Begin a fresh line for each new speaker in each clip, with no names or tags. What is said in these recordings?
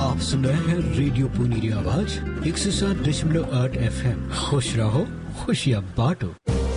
आप सुन रहे हैं रेडियो पुनीरी आवाज 107.8 FM। खुश रहो, खुशियाँ बांटो।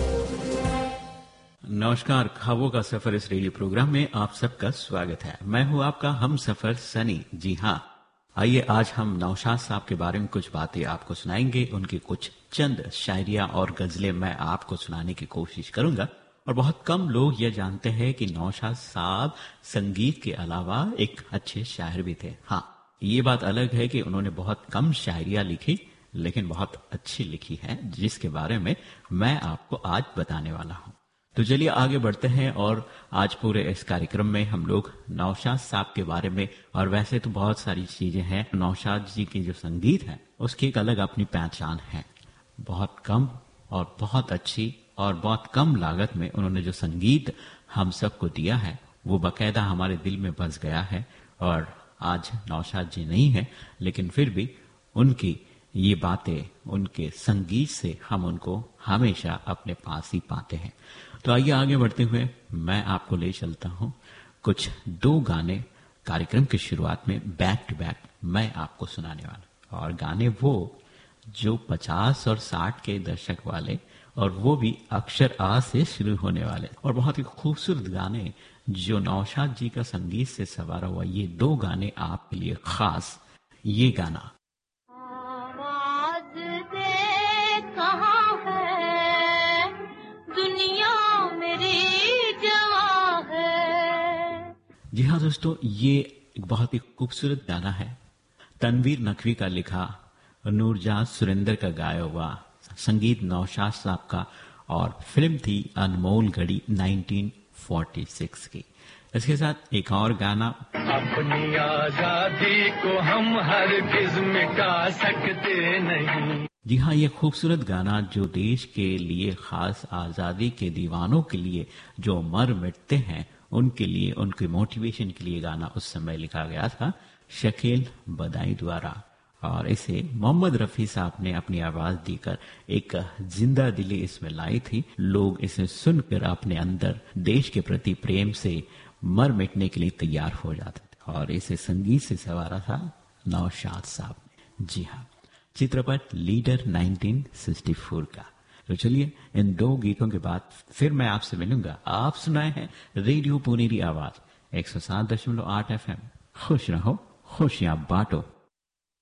नमस्कार, ख्वाबों का सफर इस रेडियो प्रोग्राम में आप सबका स्वागत है। मैं हूं आपका हम सफर सनी। जी हाँ, आइए आज हम नौशाद साहब के बारे में कुछ बातें आपको सुनाएंगे। उनकी कुछ चंद शायरियां और गजलें मैं आपको सुनाने की कोशिश करूंगा। और बहुत कम लोग ये जानते हैं कि नौशाद साहब संगीत के अलावा एक अच्छे शायर भी थे। हाँ, ये बात अलग है कि उन्होंने बहुत कम शायरियां लिखी, लेकिन बहुत अच्छी लिखी है, जिसके बारे में मैं आपको आज बताने वाला हूँ। तो चलिए आगे बढ़ते हैं और आज पूरे इस कार्यक्रम में हम लोग नौशाद साहब के बारे में, और वैसे तो बहुत सारी चीजें हैं, नौशाद जी की जो संगीत है उसकी एक अलग अपनी पहचान है। बहुत कम और बहुत अच्छी और बहुत कम लागत में उन्होंने जो संगीत हम सबको दिया है वो बाकायदा हमारे दिल में बस गया है। और आज नौशाद जी नहीं है, लेकिन फिर भी उनकी ये बातें, उनके संगीत से हम उनको हमेशा अपने पास ही पाते हैं। तो आइए आगे बढ़ते हुए मैं आपको ले चलता हूं कुछ दो गाने कार्यक्रम की शुरुआत में बैक टू बैक मैं आपको सुनाने वाला। और गाने वो जो 50 और 60 के दशक वाले, और वो भी अक्षर आ से शुरू होने वाले, और बहुत ही खूबसूरत गाने जो नौशाद जी का संगीत से सवारा हुआ। ये दो गाने आपके लिए खास। ये गाना जी हाँ दोस्तों, ये एक बहुत ही खूबसूरत गाना है। तनवीर नकवी का लिखा, नूरजहां सुरेंद्र का गाया हुआ, संगीत नौशाद साहब का, और फिल्म थी अनमोल घड़ी 1946 की। इसके साथ एक और गाना,
अपनी आजादी को हम हरगिज़ मिटा सकते नहीं।
जी हाँ, ये खूबसूरत गाना जो देश के लिए, खास आजादी के दीवानों के लिए जो मर मिटते हैं उनके लिए, उनके मोटिवेशन के लिए गाना उस समय लिखा गया था शकील बदाई द्वारा। और इसे मोहम्मद रफी साहब ने अपनी आवाज देकर एक जिंदा दिली इसमें लाई थी। लोग इसे सुनकर अपने अंदर देश के प्रति प्रेम से मर मिटने के लिए तैयार हो जाते थे। और इसे संगीत से सवारा था नौशाद साहब ने। जी हाँ, चित्रपट लीडर 1964 का। तो चलिए इन दो गीतों के बाद फिर मैं आपसे मिलूंगा। आप सुनाए हैं रेडियो पुनीरी आवाज 107.8 FM। खुश रहो, खुशियां बांटो।